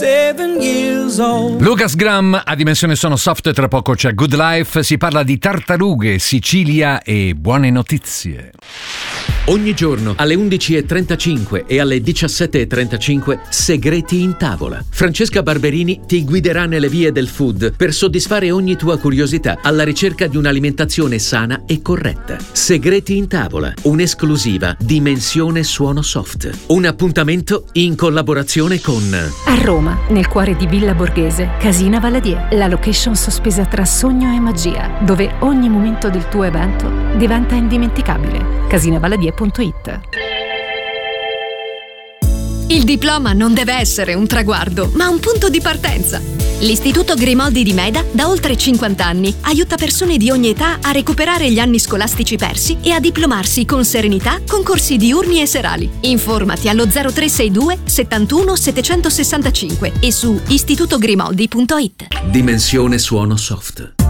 Lucas Graham a Dimensione Sono Soft, tra poco c'è Good Life, si parla di tartarughe, Sicilia e buone notizie. Ogni giorno alle 11.35 e alle 17.35 Segreti in tavola. Francesca Barberini ti guiderà nelle vie del food per soddisfare ogni tua curiosità alla ricerca di un'alimentazione sana e corretta. Segreti in tavola, un'esclusiva Dimensione Suono Soft. Un appuntamento in collaborazione con... A Roma, nel cuore di Villa Borghese, Casina Valadier, la location sospesa tra sogno e magia, dove ogni momento del tuo evento diventa indimenticabile. Casinavaladier.it. Il diploma non deve essere un traguardo, ma un punto di partenza. L'Istituto Grimaldi di Meda, da oltre 50 anni, aiuta persone di ogni età a recuperare gli anni scolastici persi e a diplomarsi con serenità con corsi diurni e serali. Informati allo 0362 71 765 e su istitutogrimaldi.it. Dimensione Suono Soft.